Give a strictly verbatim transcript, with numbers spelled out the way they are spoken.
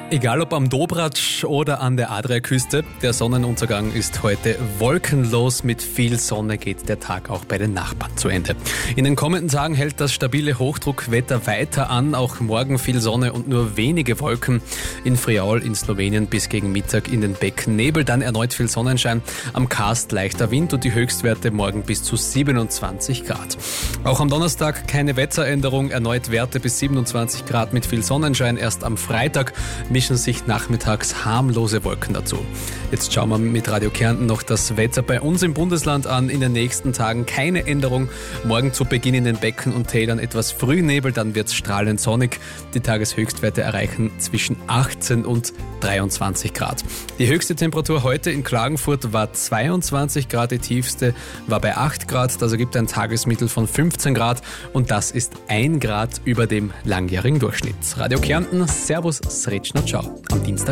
Egal ob am Dobratsch oder an der Adriaküste, der Sonnenuntergang ist heute wolkenlos. Mit viel Sonne geht der Tag auch bei den Nachbarn zu Ende. In den kommenden Tagen hält das stabile Hochdruckwetter weiter an. Auch morgen viel Sonne und nur wenige Wolken. In Friaul in Slowenien bis gegen Mittag in den Becken Nebel, dann erneut viel Sonnenschein. Am Karst leichter Wind und die Höchstwerte morgen bis zu siebenundzwanzig Grad. Auch am Donnerstag keine Wetteränderung, erneut Werte bis siebenundzwanzig Grad mit viel Sonnenschein. Erst am Freitag mischen sich nachmittags harmlose Wolken dazu. Jetzt schauen wir mit Radio Kärnten noch das Wetter bei uns im Bundesland an. In den nächsten Tagen keine Änderung. Morgen zu Beginn in den Becken und Tälern etwas Frühnebel, dann wird es strahlend sonnig. Die Tageshöchstwerte erreichen zwischen achtzehn und dreiundzwanzig Grad. Die höchste Temperatur heute in Klagenfurt war zweiundzwanzig Grad, die tiefste war bei acht Grad. Das ergibt ein Tagesmittel von fünfzehn Grad und das ist ein Grad über dem langjährigen Durchschnitt. Radio Kärnten, Servus, Sretschner, ciao. Am Dienstag